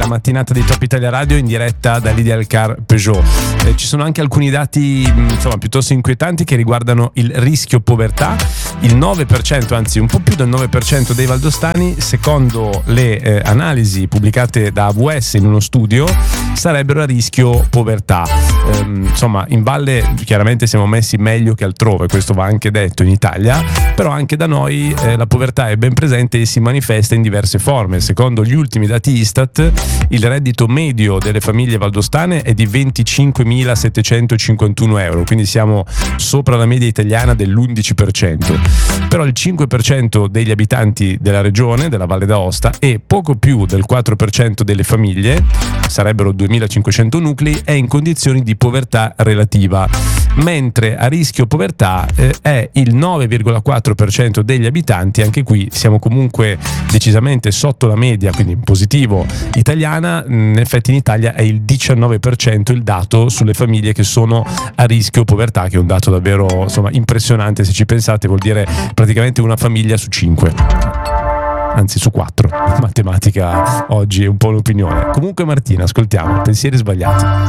mattinata di Top Italia Radio in diretta dall'Ideal Car Peugeot. Ci sono anche alcuni dati piuttosto inquietanti che riguardano il rischio povertà. Il 9%, anzi un po' più del 9% dei valdostani, secondo le analisi pubblicate da AVS in uno studio, sarebbero a rischio povertà. In valle chiaramente siamo messi meglio che altrove, questo va anche detto in Italia, però anche da noi la povertà è ben presente e si manifesta in diverse forme. Secondo gli ultimi dati Istat, il reddito medio delle famiglie valdostane è di 25.751 euro, quindi siamo sopra la media italiana dell'11%. Però il 5% degli abitanti della regione, della Valle d'Aosta, e poco più del 4% delle famiglie, sarebbero 2.500 nuclei, è in condizioni di povertà relativa, mentre a rischio povertà è il 9,4% degli abitanti. Anche qui siamo comunque decisamente sotto la media, quindi in positivo, italiana. In effetti in Italia è il 19% il dato sulle famiglie che sono a rischio povertà, che è un dato davvero impressionante. Se ci pensate, vuol dire praticamente una famiglia su 5, anzi su 4. Matematica oggi è un po' l'opinione. Comunque Martina, ascoltiamo Pensieri sbagliati.